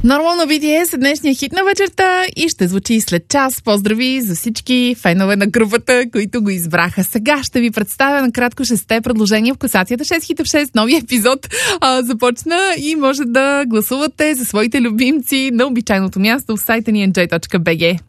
Нормално BTS е днешния хит на вечерта и ще звучи след час. Поздрави за всички фенове на групата, които го избраха. Сега ще ви представя накратко 6 предложения в класацията 6 хита в 6. Новия епизод започна и може да гласувате за своите любимци на обичайното място в сайта ni nj.bg.